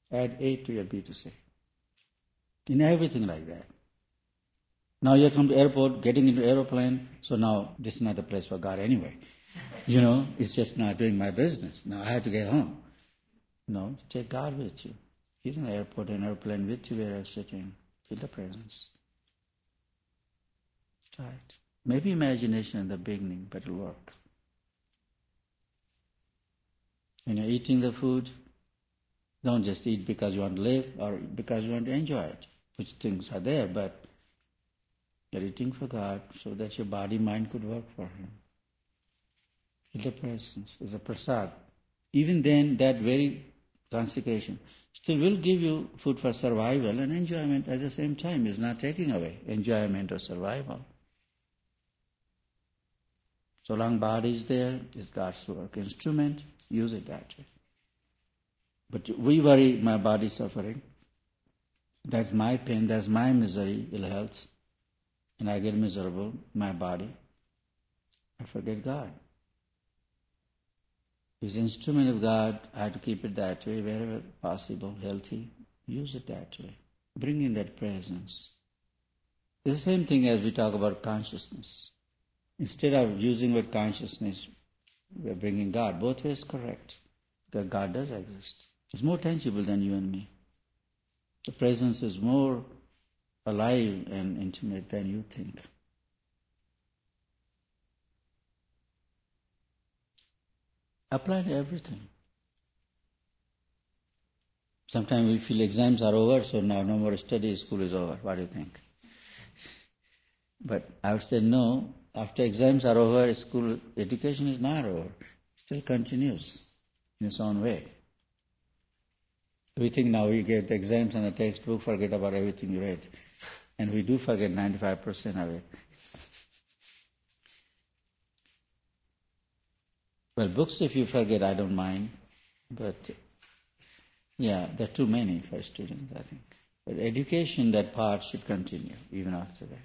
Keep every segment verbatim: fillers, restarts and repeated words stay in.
Add A to your B to C. In everything like that. Now you come to airport, getting into aeroplane, so now this is not the place for God anyway. You know, it's just not doing my business. Now I have to get home. No, take God with you. He's in the airport, an airplane with you where you're sitting. Feel the presence. Try it. Maybe imagination in the beginning, but it'll work. When you're eating the food, don't just eat because you want to live or because you want to enjoy it, which things are there, but you're eating for God so that your body, mind could work for Him. Feel the presence. It's a prasad. Even then, that very consecration still will give you food for survival and enjoyment at the same time. It's not taking away enjoyment or survival. So long body is there, it's God's work. Instrument, use it that way. But we worry, my body suffering. That's my pain, that's my misery, ill health. And I get miserable, my body. I forget God. It's an instrument of God. I have to keep it that way, wherever possible, healthy. Use it that way. Bring in that presence. It's the same thing as we talk about consciousness. Instead of using word consciousness, we are bringing God. Both ways correct. Because God does exist. It's more tangible than you and me. The presence is more alive and intimate than you think. Apply to everything. Sometimes we feel exams are over, so now no more study, school is over. What do you think? But I would say no. After exams are over, school education is not over. It still continues in its own way. We think now we get the exams and the textbook, forget about everything you read. And we do forget ninety-five percent of it. Well, books if you forget, I don't mind. But yeah, there are too many for students, I think. But education, that part should continue even after that.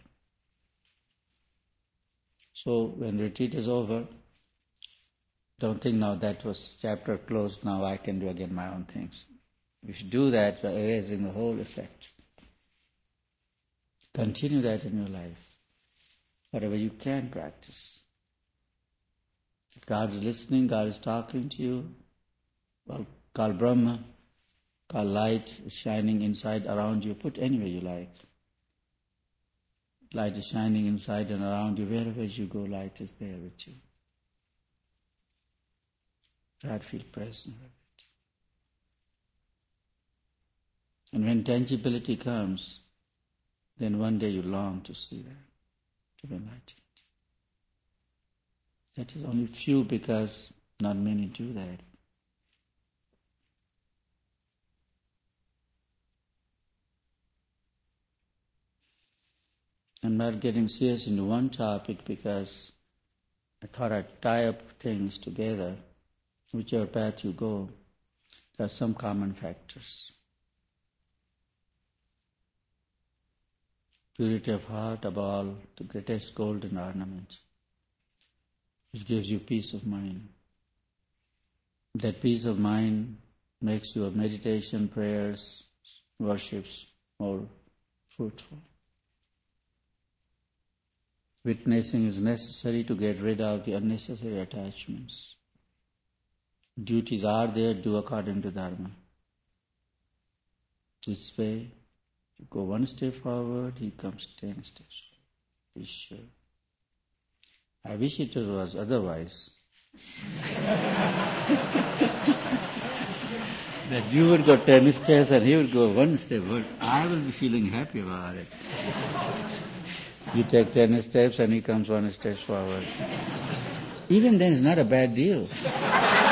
So when retreat is over, don't think now that was chapter closed, now I can do again my own things. If you do that, you're erasing the whole effect. Continue that in your life. Whatever you can practice. God is listening, God is talking to you. Well, call Brahma, call light is shining inside, around you. Put anywhere you like. Light is shining inside and around you. Wherever you go, light is there with you. Try to feel present with it. And when tangibility comes, then one day you long to see that, to be enlightened. That is only few because not many do that. I'm not getting serious into one topic because I thought I'd tie up things together. Whichever path you go, there are some common factors. Purity of heart, above all, the greatest golden ornament. It gives you peace of mind. That peace of mind makes your meditation, prayers, worships more fruitful. Witnessing is necessary to get rid of the unnecessary attachments. Duties are there, do according to Dharma. This way, you go one step forward, he comes ten steps forward. Be sure. I wish it was otherwise. That you would go ten steps and he would go one step forward. I will be feeling happy about it. You take ten steps and he comes one step forward. Even then it's not a bad deal.